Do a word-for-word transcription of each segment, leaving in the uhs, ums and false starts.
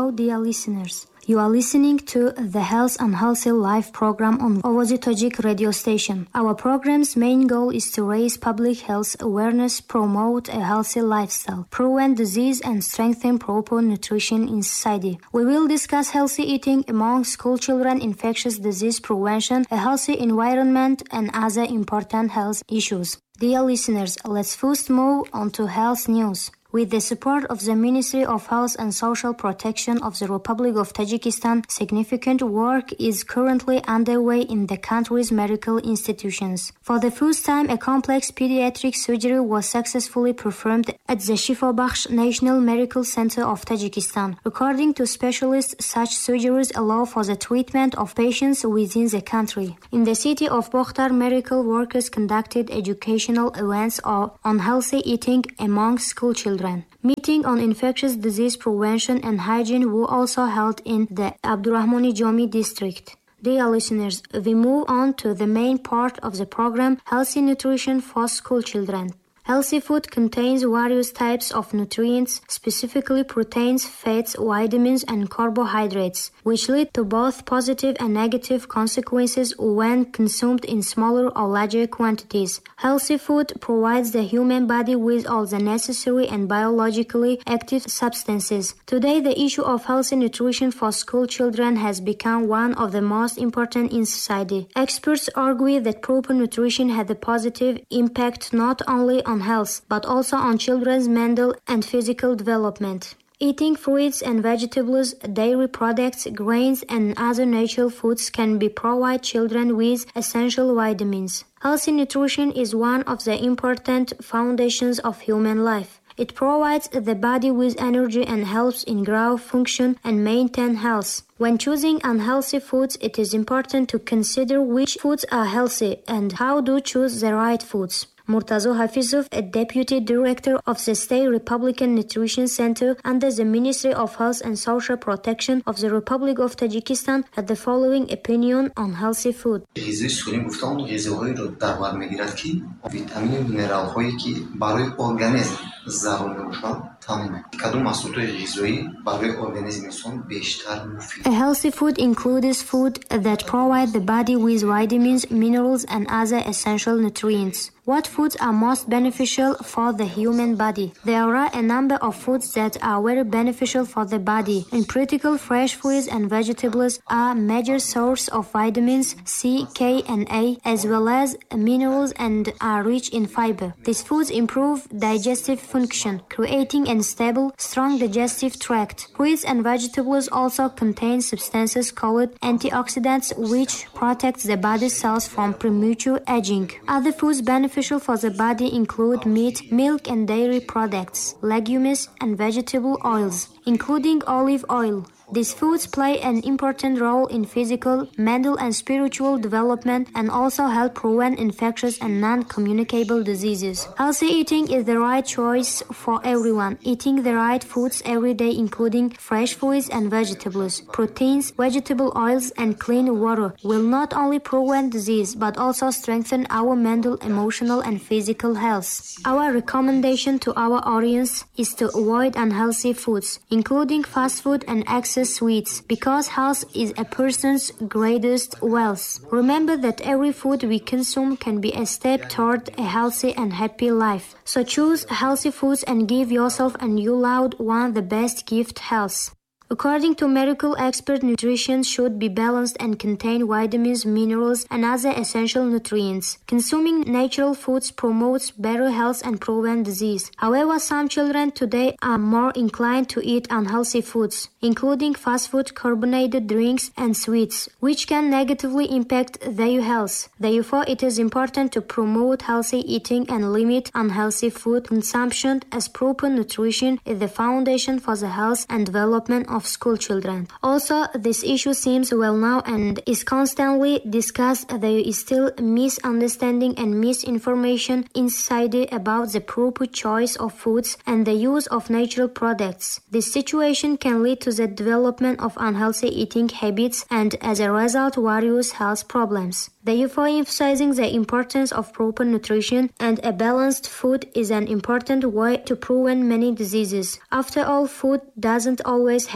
Hello, dear listeners. You are listening to the Health and Healthy Life program on Ovazi Tajik radio station. Our program's main goal is to raise public health awareness, promote a healthy lifestyle, prevent disease, and strengthen proper nutrition in society. We will discuss healthy eating among school children, infectious disease prevention, a healthy environment, and other important health issues. Dear listeners, let's first move on to health news. With the support of the Ministry of Health and Social Protection of the Republic of Tajikistan, significant work is currently underway in the country's medical institutions. For the first time, a complex pediatric surgery was successfully performed at the Shifobakhsh National Medical Center of Tajikistan. According to specialists, such surgeries allow for the treatment of patients within the country. In the city of Bokhtar, medical workers conducted educational events on healthy eating among school children. Meeting on infectious disease prevention and hygiene were also held in the Abdurrahmani Jomi district. Dear listeners, we move on to the main part of the program, Healthy Nutrition for School Children. Healthy food contains various types of nutrients, specifically proteins, fats, vitamins, and carbohydrates, which lead to both positive and negative consequences when consumed in smaller or larger quantities. Healthy food provides the human body with all the necessary and biologically active substances. Today, the issue of healthy nutrition for school children has become one of the most important in society. Experts argue that proper nutrition had a positive impact not only on health, but also on children's mental and physical development. Eating fruits and vegetables, dairy products, grains, and other natural foods can be provide children with essential vitamins. Healthy nutrition is one of the important foundations of human life. It provides the body with energy and helps in growth, function, and maintain health. When choosing unhealthy foods, it is important to consider which foods are healthy and how to choose the right foods. Murtazo Hafizov, a deputy director of the State Republican Nutrition Center under the Ministry of Health and Social Protection of the Republic of Tajikistan, had the following opinion on healthy food. غذای سالم گفتم غذاهایی رو در بر میگیرد که ویتامین و مینرال هایی که برای ارگانیسم ضروری میشن تامینه. کدوم محصولات غذایی برای ارگانیسم انسان بیشتر مفید. A healthy food includes food that provide the body with vitamins, minerals, and other essential nutrients. What foods are most beneficial for the human body? There are a number of foods that are very beneficial for the body. In particular, fresh fruits and vegetables are a major source of vitamins C, K, and A, as well as minerals, and are rich in fiber. These foods improve digestive function, creating a stable, strong digestive tract. Fruits and vegetables also contain substances called antioxidants, which protect the body cells from premature aging. Other foods beneficial for the body include meat, milk, and dairy products, legumes, and vegetable oils, including olive oil. These foods play an important role in physical, mental, and spiritual development and also help prevent infectious and non-communicable diseases. Healthy eating is the right choice for everyone. Eating the right foods every day, including fresh foods and vegetables, proteins, vegetable oils, and clean water, will not only prevent disease but also strengthen our mental, emotional, and physical health. Our recommendation to our audience is to avoid unhealthy foods, including fast food and excess sweets, because health is a person's greatest wealth. Remember that every food we consume can be a step toward a healthy and happy life. So choose healthy foods and give yourself and your loved one the best gift, health. According to medical experts, nutrition should be balanced and contain vitamins, minerals, and other essential nutrients. Consuming natural foods promotes better health and prevents disease. However, some children today are more inclined to eat unhealthy foods, including fast food, carbonated drinks, and sweets, which can negatively impact their health. Therefore, it is important to promote healthy eating and limit unhealthy food consumption, as proper nutrition is the foundation for the health and development of school children. Also, this issue seems well known and is constantly discussed. There is still misunderstanding and misinformation in society about the proper choice of foods and the use of natural products. This situation can lead to the development of unhealthy eating habits and, as a result, various health problems. Therefore, emphasizing the importance of proper nutrition and a balanced food is an important way to prevent many diseases. After all, food doesn't always have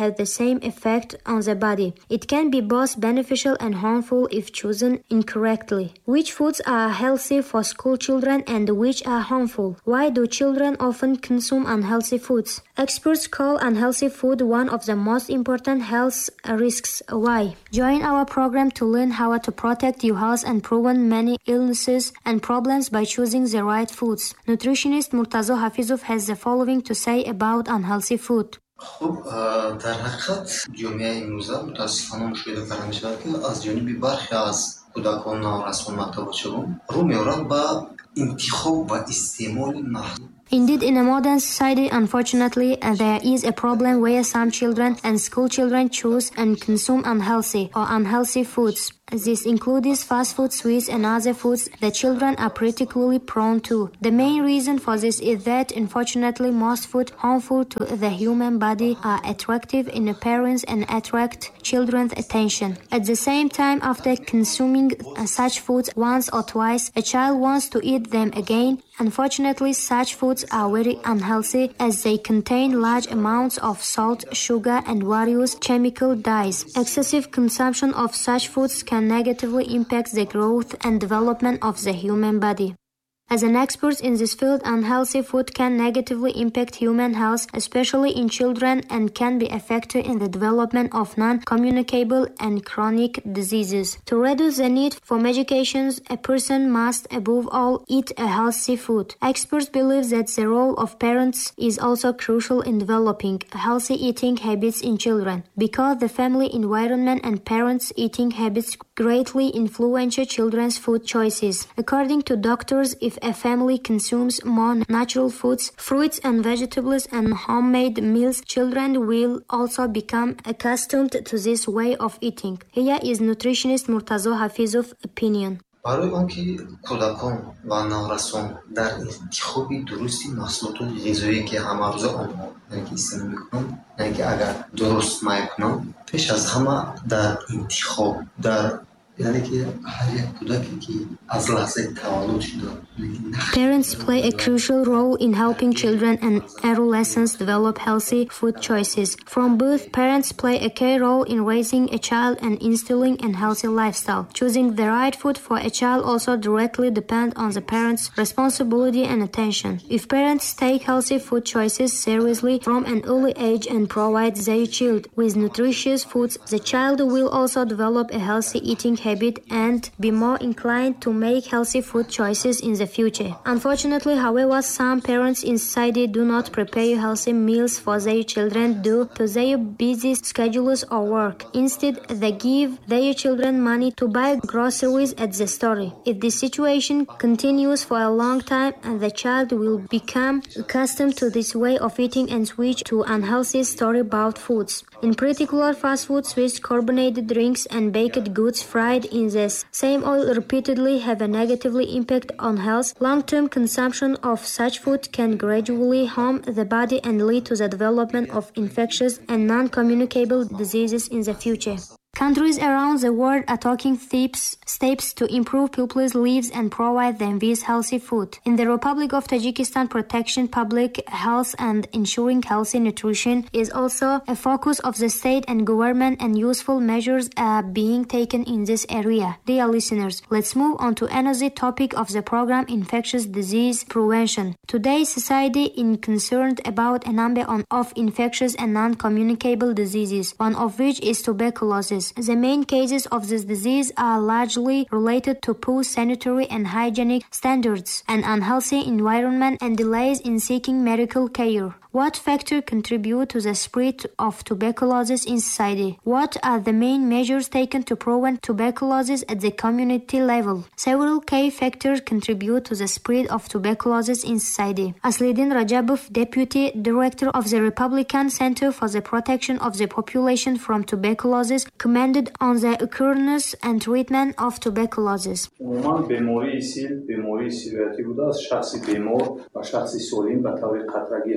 provide the same effect on the body. It can be both beneficial and harmful if chosen incorrectly. Which foods are healthy for school children and which are harmful? Why do children often consume unhealthy foods? Experts call unhealthy food one of the most important health risks. Why? Join our program to learn how to protect your health and prevent many illnesses and problems by choosing the right foods. Nutritionist Murtaza Hafizov has the following to say about unhealthy food. خب در حقیقت جامعه امروزه متاسفانه مشاهده کرده می‌شود که از جانب برخی از کودکان نورسان مطبوعات رو می‌آورد به انتخاب و استعمال محدود. Indeed, in a modern society, unfortunately, there is a problem where some children and school children choose and consume unhealthy or unhealthy foods. This includes fast food, sweets, and other foods that children are particularly prone to. The main reason for this is that, unfortunately, most food harmful to the human body are attractive in appearance and attract children's attention. At the same time, after consuming such foods once or twice, a child wants to eat them again. Unfortunately, such foods are very unhealthy as they contain large amounts of salt, sugar, and various chemical dyes. Excessive consumption of such foods can negatively impact the growth and development of the human body. As an expert in this field, unhealthy food can negatively impact human health, especially in children, and can be effective in the development of non-communicable and chronic diseases. To reduce the need for medications, a person must, above all, eat a healthy food. Experts believe that the role of parents is also crucial in developing healthy eating habits in children, because the family environment and parents' eating habits greatly influence children's food choices. According to doctors, if a family consumes more natural foods, fruits and vegetables and homemade meals, children will also become accustomed to this way of eating. Here is nutritionist Murtaza Hafizov's opinion. برای آنکه کودکان و نورسان در انتخاب درستی محصولات غذایی که همه روز آنها یعنی استفاده میکنن، یعنی که اگر درست میکنن، پیش از همه در انتخاب در Parents play a crucial role in helping children and adolescents develop healthy food choices. From birth, parents play a key role in raising a child and instilling a healthy lifestyle. Choosing the right food for a child also directly depends on the parents' responsibility and attention. If parents take healthy food choices seriously from an early age and provide their child with nutritious foods, the child will also develop a healthy eating habit habit and be more inclined to make healthy food choices in the future. Unfortunately, however, some parents in society do not prepare healthy meals for their children due to their busy schedules or work. Instead, they give their children money to buy groceries at the store. If this situation continues for a long time, the child will become accustomed to this way of eating and switch to unhealthy store-bought foods. In particular, fast food, sweets, carbonated drinks, and baked goods fried in the same oil repeatedly have a negative impact on health. Long-term consumption of such food can gradually harm the body and lead to the development of infectious and non-communicable diseases in the future. Countries around the world are taking steps to improve people's lives and provide them with healthy food. In the Republic of Tajikistan, protection public health and ensuring healthy nutrition is also a focus of the state and government, and useful measures are being taken in this area. Dear listeners, let's move on to another topic of the program, infectious disease prevention. Today, society is concerned about a number of infectious and non-communicable diseases, one of which is tuberculosis. The main cases of this disease are largely related to poor sanitary and hygienic standards, an unhealthy environment, and delays in seeking medical care. What factors contribute to the spread of tuberculosis in society? What are the main measures taken to prevent tuberculosis at the community level? Several key factors contribute to the spread of tuberculosis in society. Asliddin Rajabov, Deputy Director of the Republican Center for the Protection of the Population from Tuberculosis, commented on the occurrence and treatment of tuberculosis. عموما بیماری سیل بیماری سیریاتی بوده از شخصی بیمار و شخصی سالم به طور قطرگی هوایی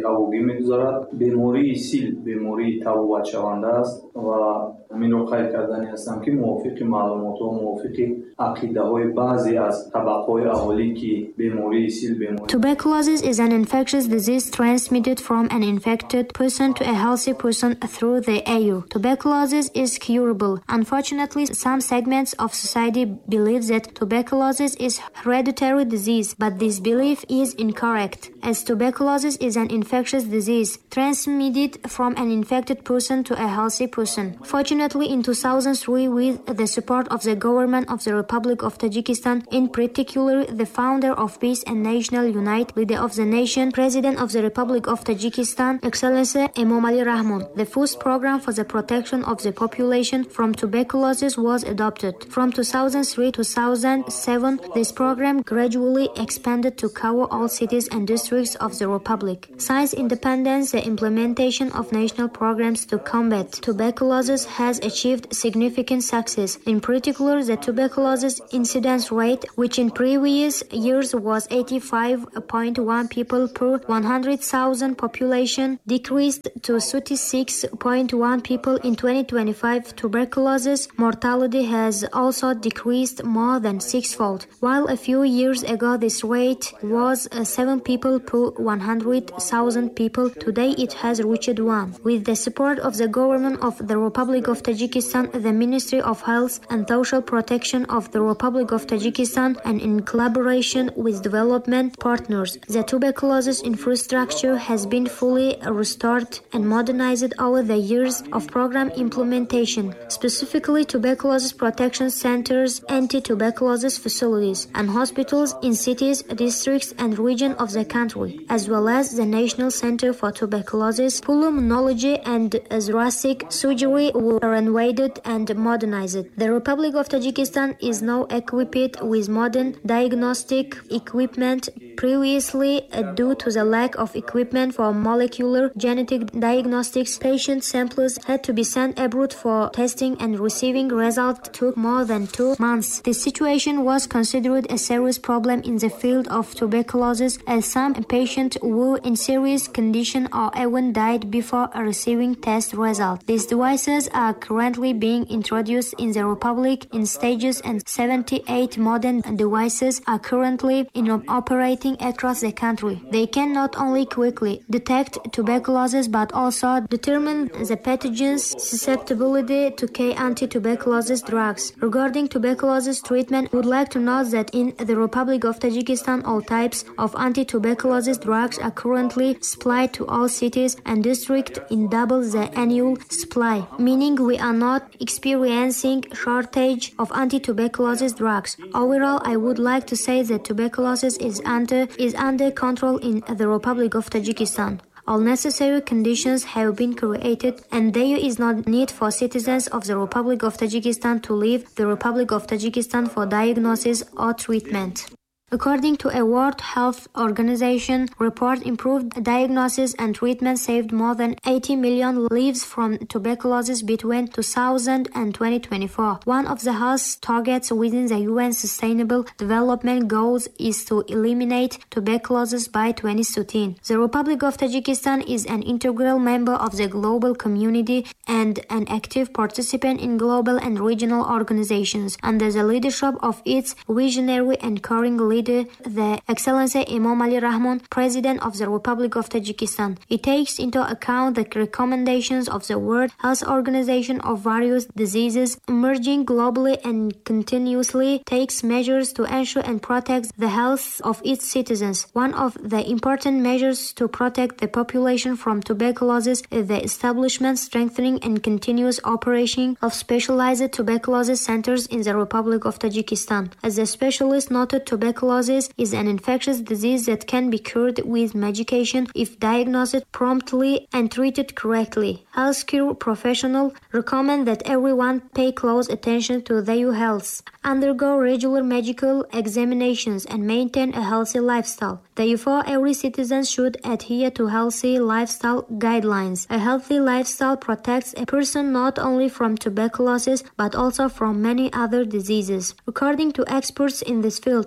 می‌گذارد. بیماری سیل بیماری تبوت شونده است و همین رو قید کردنی هستم که موافق معلومات و موافق عقیده های بعضی از طبقه اهالی که بیماری سیل بیماری Tuberculosis is an infectious disease transmitted from an infected person to a healthy person through the air. Tuberculosis is curable. Unfortunately, some segments of society believe that tuberculosis is hereditary disease, but this belief is incorrect, as tuberculosis is an infectious disease transmitted from an infected person to a healthy person. Fortunately, in two thousand three, with the support of the government of the Republic of Tajikistan, in particular the founder of Peace and National Unite, leader of the nation, President of the Republic of Tajikistan, Excellency Emomali Rahmon, the first program for the protection of the population from tuberculosis was adopted. From two thousand three to two thousand seven, this program gradually expanded to cover all cities and districts of the Republic. Since independence, the implementation of national programs to combat tuberculosis has achieved significant success. In particular, the tuberculosis incidence rate, which in previous years was eighty-five point one people per one hundred thousand population, decreased to thirty-six point one people in twenty twenty-five. Tuberculosis mortality has also decreased more than sixfold. While a few years ago this rate was uh, seven people per one hundred thousand people, today it has reached one. With the support of the government of the Republic of Tajikistan, the Ministry of Health and Social Protection of the Republic of Tajikistan, and in collaboration with development partners, the tuberculosis infrastructure has been fully restored and modernized over the years of program implementation, specifically tuberculosis protection centers, anti-tuberculosis facilities, and hospitals in cities, districts, and regions of the country, as well as the National Center for Tuberculosis, Pulmonology, and Thoracic Surgery were renovated and modernized. The Republic of Tajikistan is now equipped with modern diagnostic equipment. Previously, uh, due to the lack of equipment for molecular genetic diagnostics, patient samples had to be sent abroad for testing, and receiving results took more than two months. This situation was considered a serious problem in the field of tuberculosis, as some patients were in serious condition or even died before receiving test results. These devices are currently being introduced in the Republic in stages, and seventy-eight modern devices are currently in operating across the country. They can not only quickly detect tuberculosis but also determine the pathogen's susceptibility to key anti-tuberculosis drugs. Regarding tuberculosis treatment, I would like to note that in the Republic of Tajikistan, all types of anti-tuberculosis drugs are currently supplied to all cities and districts in double the annual supply, meaning we are not experiencing shortage of anti-tuberculosis drugs. Overall, I would like to say that tuberculosis is under is under control in the Republic of Tajikistan. All necessary conditions have been created, and there is no need for citizens of the Republic of Tajikistan to leave the Republic of Tajikistan for diagnosis or treatment. According to a World Health Organization report, improved diagnosis and treatment saved more than eighty million lives from tuberculosis between two thousand and twenty twenty-four. One of the health targets within the U N Sustainable Development Goals is to eliminate tuberculosis by twenty thirteen. The Republic of Tajikistan is an integral member of the global community and an active participant in global and regional organizations under the leadership of its visionary and caring leader, the Excellency Emomali Rahmon, President of the Republic of Tajikistan. It takes into account the recommendations of the World Health Organization of various diseases emerging globally and continuously takes measures to ensure and protect the health of its citizens. One of the important measures to protect the population from tuberculosis is the establishment, strengthening, and continuous operation of specialized tuberculosis centers in the Republic of Tajikistan. As the specialist noted, tuberculosis is an infectious disease that can be cured with medication if diagnosed promptly and treated correctly. Healthcare professionals recommend that everyone pay close attention to their health, undergo regular medical examinations, and maintain a healthy lifestyle. Therefore, every citizen should adhere to healthy lifestyle guidelines. A healthy lifestyle protects a person not only from tuberculosis but also from many other diseases. According to experts in this field, a person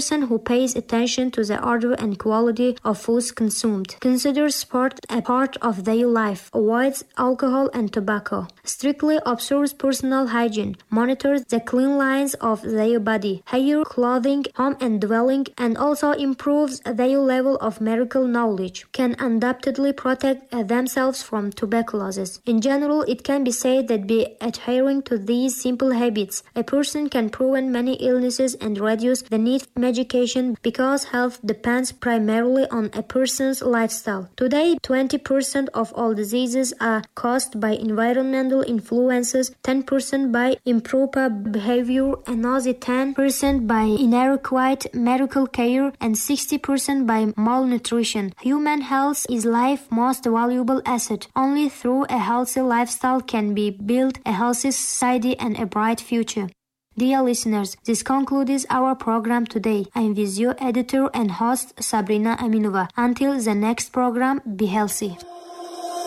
person who pays attention to the order and quality of foods consumed, considers sport a part of their life, avoids alcohol and tobacco, strictly observes personal hygiene, monitors the clean lines of their body, hair, clothing, home and dwelling, and also improves their level of medical knowledge, can undoubtedly protect themselves from tuberculosis. In general, it can be said that by adhering to these simple habits, a person can prevent many illnesses and reduce the need for medication because health depends primarily on a person's lifestyle. Today, twenty percent of all diseases are caused by environmental influences, ten percent by improper behavior, another ten percent by inadequate medical care, and sixty percent by malnutrition. Human health is life's most valuable asset. Only through a healthy lifestyle can be built a healthy society and a bright future. Dear listeners, this concludes our program today. I am with you, editor and host Sabrina Aminova. Until the next program, be healthy.